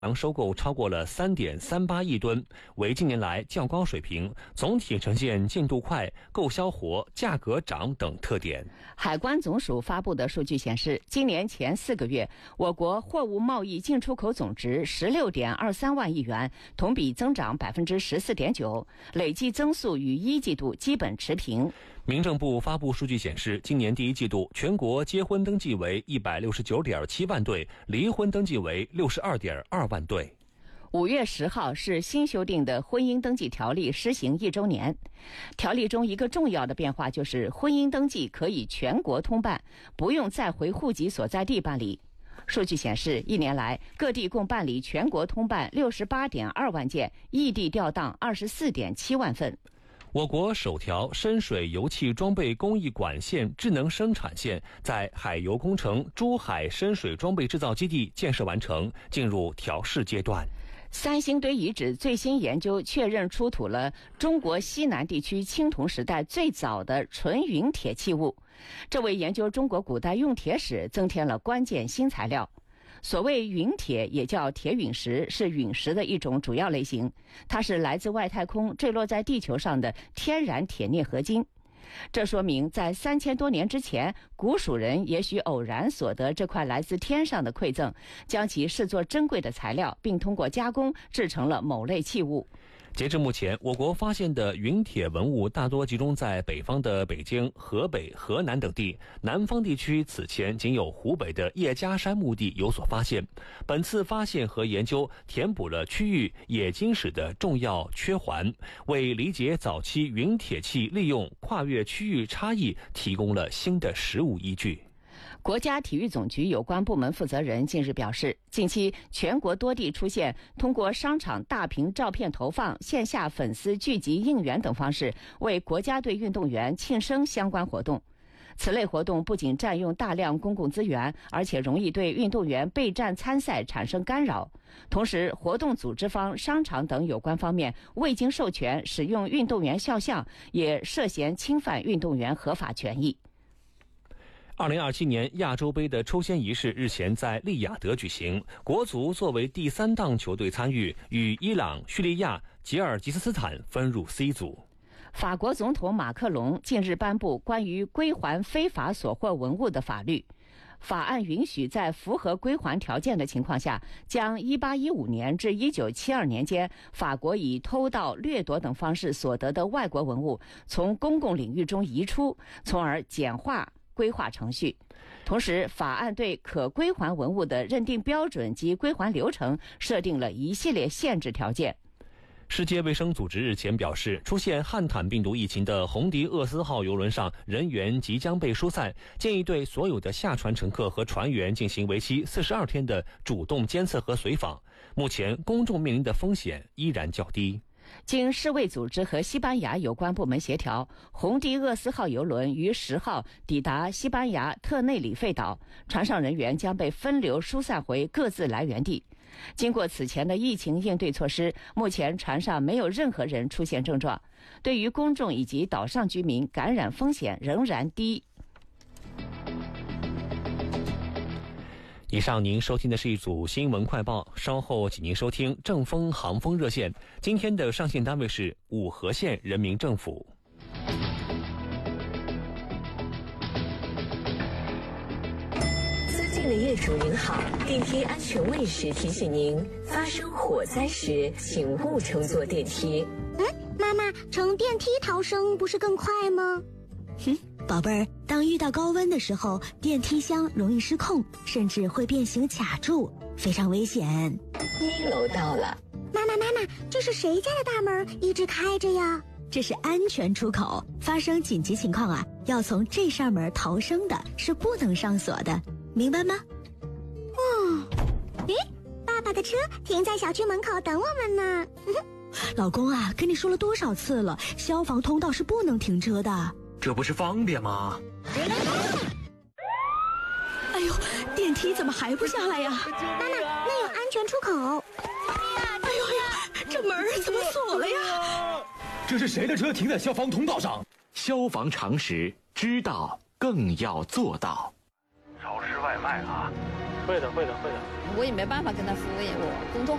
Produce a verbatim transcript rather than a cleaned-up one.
收购超过了 三点三八亿吨，为近年来较高水平，总体呈现进度快、购销活、价格涨等特点。 海关总署发布的数据显示，今年前四个月，我国货物贸易进出口总值 十六点二三万亿元，同比增长 百分之十四点九， 累计增速与一季度基本持平。 民政部发布数据显示，今年第一季度全国结婚登记为 一百六十九点七万对，离婚登记为 六十二点二万对。 五月十号是新修订的婚姻登记条例施行一周年。条例中一个重要的变化就是婚姻登记可以全国通办，不用再回户籍所在地办理。数据显示，一年来各地共办理全国通办 六十八点二万件，异地调档 二十四点七万份。 我国首条深水油气装备工艺管线智能生产线在海油工程珠海深水装备制造基地建设完成，进入调试阶段。 三星堆遗址最新研究确认出土了中国西南地区青铜时代最早的纯陨铁器物，这为研究中国古代用铁史增添了关键新材料。所谓陨铁也叫铁陨石，是陨石的一种主要类型，它是来自外太空坠落在地球上的天然铁镍合金。这说明在三千多年之前，古蜀人也许偶然所得这块来自天上的馈赠，将其视作珍贵的材料，并通过加工制成了某类器物。 截至目前，我国发现的陨铁文物大多集中在北方的北京、河北、河南等地，南方地区此前仅有湖北的叶家山墓地有所发现。本次发现和研究填补了区域冶金史的重要缺环，为理解早期陨铁器利用跨越区域差异提供了新的实物依据。 国家体育总局有关部门负责人近日表示，近期全国多地出现通过商场大屏照片投放、线下粉丝聚集应援等方式为国家队运动员庆生相关活动。此类活动不仅占用大量公共资源，而且容易对运动员备战参赛产生干扰。同时，活动组织方、商场等有关方面未经授权使用运动员肖像，也涉嫌侵犯运动员合法权益。 二零二七年亚洲杯的抽签仪式日前在利雅得举行，国足作为第三档球队参与，与伊朗、叙利亚、吉尔吉斯斯坦分入 C 组。 法国总统马克龙近日颁布关于归还非法所获文物的法律。法案允许在符合归还条件的情况下，将一八一五年至一九七二年间法国以偷盗、掠夺等方式所得的外国文物从公共领域中移出，从而简化归划程序。同时，法案对可归还文物的认定标准及归还流程设定了一系列限制条件。 世界卫生组织日前表示，出现汉坦病毒疫情的红迪厄斯号邮轮上人员即将被疏散，建议对所有的下船乘客和船员进行为期四十二天的主动监测和随访。目前公众面临的风险依然较低。 经世卫组织和西班牙有关部门协调，红迪厄斯号邮轮于十号抵达西班牙特内里费岛，船上人员将被分流疏散回各自来源地。经过此前的疫情应对措施，目前船上没有任何人出现症状，对于公众以及岛上居民感染风险仍然低。 以上您收听的是一组新闻快报，稍后请您收听正风航风热线。今天的上线单位是五河县人民政府。 尊敬的业主您好，电梯安全卫士提醒您，发生火灾时请勿乘坐电梯。 嗯，妈妈，乘电梯逃生不是更快吗？ 哼，宝贝儿，当遇到高温的时候，电梯箱容易失控，甚至会变形卡住，非常危险。 一楼到了。 妈妈妈妈，这是谁家的大门一直开着呀？ 这是安全出口，发生紧急情况啊，要从这扇门逃生的，是不能上锁的，明白吗？ 嗯，诶，爸爸的车停在小区门口等我们呢。 老公啊，跟你说了多少次了，消防通道是不能停车的。 这不是方便吗？ 哎呦，电梯怎么还不下来呀？ 妈妈，那有安全出口。 哎呦呀，这门怎么锁了呀？ 这是谁的车停在消防通道上？消防常识，知道更要做到。 超市外卖啊， 会的，会的，会的。 我也没办法跟他敷衍，我公众